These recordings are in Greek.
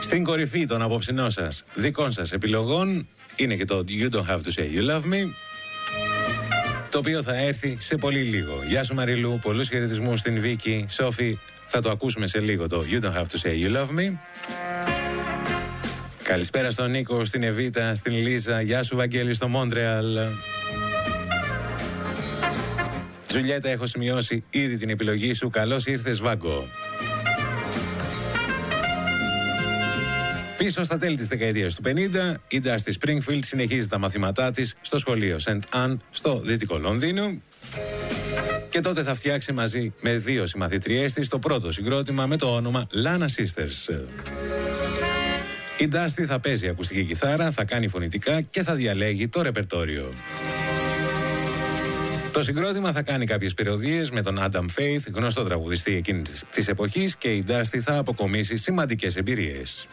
Στην κορυφή των απόψινών σας δικών σας επιλογών είναι και το You Don't Have To Say You Love Me, το οποίο θα έρθει σε πολύ λίγο. Γεια σου Μαριλού, πολλούς χαιρετισμούς στην Βίκη, Σόφη, θα το ακούσουμε σε λίγο το You Don't Have To Say You Love Me. Καλησπέρα στον Νίκο, στην Εβίτα, στην Λίζα, γεια σου Βαγγέλη στο Μόντρεαλ. Τζουλιέτα, έχω σημειώσει ήδη την επιλογή σου, καλώς ήρθες Βάγκο. Πίσω στα τέλη της δεκαετίας του 50, η Dusty Springfield συνεχίζει τα μαθήματά της στο σχολείο St. Anne στο δυτικό Λονδίνο και τότε θα φτιάξει μαζί με δύο συμμαθητριές της το πρώτο συγκρότημα με το όνομα Lana Sisters. Η Dusty θα παίζει ακουστική κιθάρα, θα κάνει φωνητικά και θα διαλέγει το ρεπερτόριο. Το συγκρότημα θα κάνει κάποιες περιοδίες με τον Adam Faith, γνωστό τραγουδιστή εκείνης της εποχής, και η Dusty θα αποκομίσει σημαντικές εμπειρίες.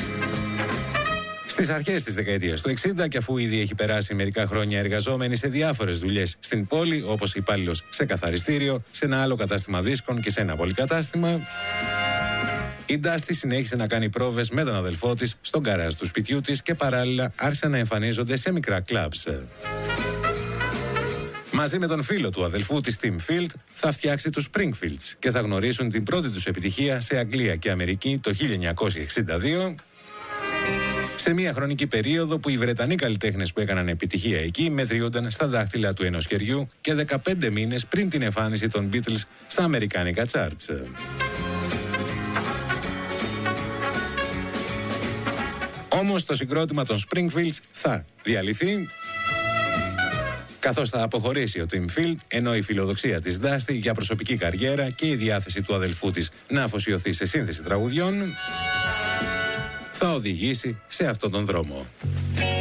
Στις αρχές της δεκαετίας του 60, και αφού ήδη έχει περάσει μερικά χρόνια εργαζόμενη σε διάφορες δουλειές στην πόλη, όπως υπάλληλος σε καθαριστήριο, σε ένα άλλο κατάστημα δίσκων και σε ένα πολυκατάστημα, η Dusty συνέχισε να κάνει πρόβες με τον αδελφό της στον γκαράζ του σπιτιού της και παράλληλα άρχισε να εμφανίζονται σε μικρά κλαμπς. Μαζί με τον φίλο του αδελφού της Tim Field θα φτιάξει τους Springfields και θα γνωρίσουν την πρώτη τους επιτυχία σε Αγγλία και Αμερική το 1962, σε μια χρονική περίοδο που οι Βρετανοί καλλιτέχνες που έκαναν επιτυχία εκεί μετριούνταν στα δάχτυλα του ενός χεριού και 15 μήνες πριν την εμφάνιση των Beatles στα αμερικάνικα charts. Όμως το συγκρότημα των Springfields θα διαλυθεί καθώς θα αποχωρήσει ο Tim Field, ενώ η φιλοδοξία της Dusty για προσωπική καριέρα και η διάθεση του αδελφού της να αφοσιωθεί σε σύνθεση τραγουδιών θα οδηγήσει σε αυτόν τον δρόμο.